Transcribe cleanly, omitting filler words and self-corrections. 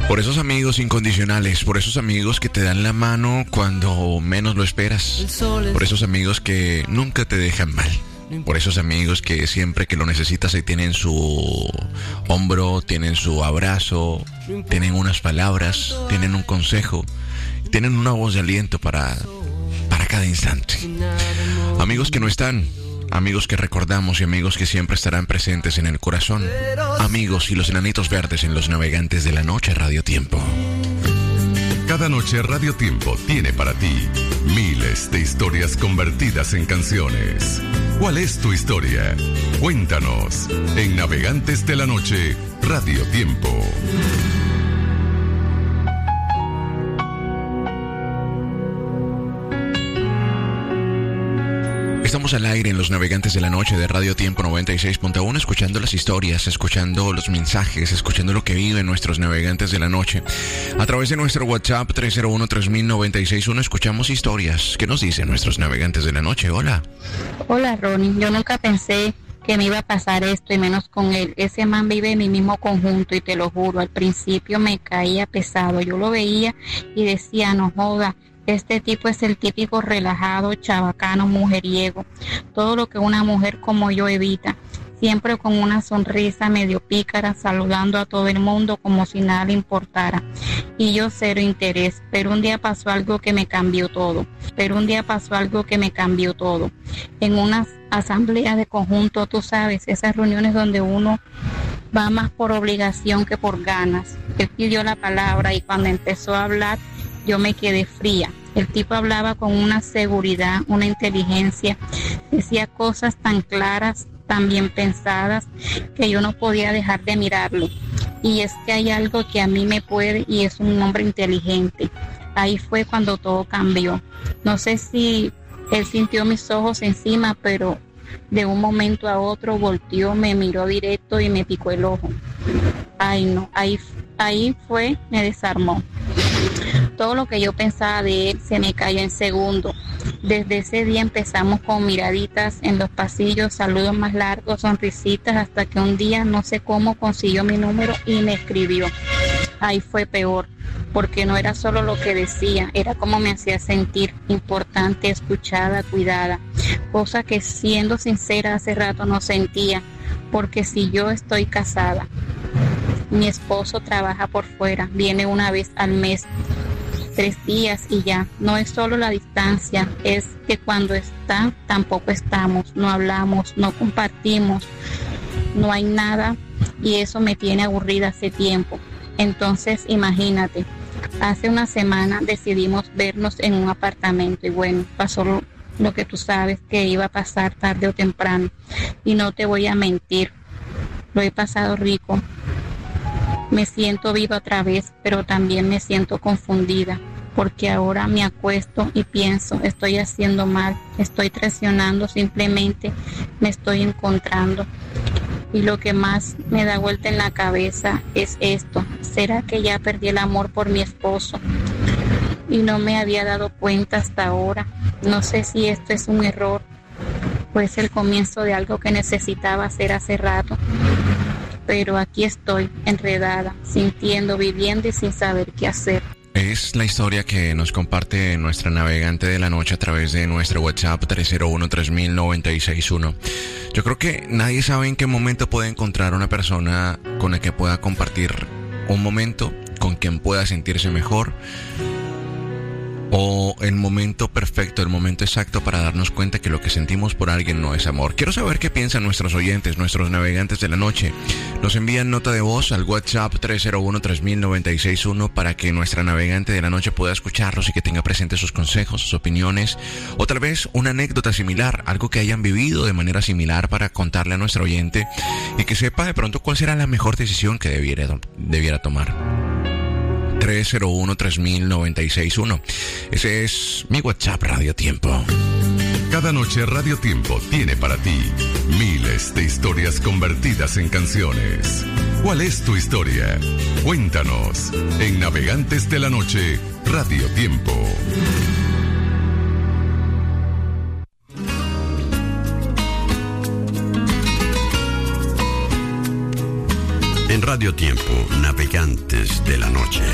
Por esos amigos incondicionales, por esos amigos que te dan la mano cuando menos lo esperas, por esos amigos que nunca te dejan mal, por esos amigos que siempre que lo necesitas ahí tienen su hombro, tienen su abrazo, tienen unas palabras, tienen un consejo, tienen una voz de aliento para cada instante. Amigos que no están, amigos que recordamos y amigos que siempre estarán presentes en el corazón. Amigos y los enanitos verdes en Los Navegantes de la Noche Radio Tiempo. Cada noche Radio Tiempo tiene para ti miles de historias convertidas en canciones. ¿Cuál es tu historia? Cuéntanos en Navegantes de la Noche Radio Tiempo. Estamos al aire en Los Navegantes de la Noche de Radio Tiempo 96.1, escuchando las historias, escuchando los mensajes, escuchando lo que viven nuestros navegantes de la noche. A través de nuestro WhatsApp 301-3000-961 escuchamos historias. ¿Qué nos dicen nuestros navegantes de la noche? Hola. Hola, Ronnie. Yo nunca pensé que me iba a pasar esto, y menos con él. Ese man vive en mi mismo conjunto y te lo juro, al principio me caía pesado. Yo lo veía y decía, no joda, este tipo es el típico relajado, chabacano, mujeriego. Todo lo que una mujer como yo evita. Siempre con una sonrisa medio pícara, saludando a todo el mundo como si nada le importara. Y yo cero interés. Pero un día pasó algo que me cambió todo. En una asamblea de conjunto, tú sabes, esas reuniones donde uno va más por obligación que por ganas. Él pidió la palabra y cuando empezó a hablar, yo me quedé fría. El tipo hablaba con una seguridad, una inteligencia, decía cosas tan claras, tan bien pensadas, que yo no podía dejar de mirarlo. Y es que hay algo que a mí me puede, y es un hombre inteligente. Ahí fue cuando todo cambió. No sé si él sintió mis ojos encima, pero de un momento a otro volteó, me miró directo y me picó el ojo. Ay no, ahí fue, me desarmó. Todo lo que yo pensaba de él se me cayó en segundo. Desde ese día empezamos con miraditas en los pasillos, saludos más largos, sonrisitas, hasta que un día no sé cómo consiguió mi número y me escribió. Ahí fue peor, porque no era solo lo que decía, era como me hacía sentir importante, escuchada, cuidada, cosa que siendo sincera hace rato no sentía, porque si yo estoy casada, mi esposo trabaja por fuera, viene una vez al mes, 3 días y ya. No es solo la distancia, es que cuando está tampoco estamos, no hablamos, no compartimos, no hay nada, y eso me tiene aburrida hace tiempo. Entonces imagínate, hace una semana decidimos vernos en un apartamento y bueno, pasó lo que tú sabes que iba a pasar tarde o temprano, y no te voy a mentir, lo he pasado rico. Me siento viva otra vez, pero también me siento confundida, porque ahora me acuesto y pienso, estoy haciendo mal, estoy traicionando, simplemente me estoy encontrando. Y lo que más me da vuelta en la cabeza es esto, ¿será que ya perdí el amor por mi esposo? Y no me había dado cuenta hasta ahora. No sé si esto es un error, o es el comienzo de algo que necesitaba hacer hace rato. Pero aquí estoy, enredada, sintiendo, viviendo y sin saber qué hacer. Es la historia que nos comparte nuestra navegante de la noche a través de nuestro WhatsApp 301-3000-961. Yo creo que nadie sabe en qué momento puede encontrar una persona con la que pueda compartir un momento, con quien pueda sentirse mejor, o el momento perfecto, el momento exacto para darnos cuenta que lo que sentimos por alguien no es amor. Quiero saber qué piensan nuestros oyentes, nuestros navegantes de la noche. Nos envían nota de voz al WhatsApp 301-3000-961 para que nuestra navegante de la noche pueda escucharlos y que tenga presentes sus consejos, sus opiniones, o tal vez una anécdota similar, algo que hayan vivido de manera similar para contarle a nuestro oyente y que sepa de pronto cuál será la mejor decisión que debiera tomar. 301-3000-961. Ese es mi WhatsApp Radio Tiempo. Cada noche Radio Tiempo tiene para ti miles de historias convertidas en canciones. ¿Cuál es tu historia? Cuéntanos en Navegantes de la Noche Radio Tiempo. Radio Tiempo, navegantes de la noche.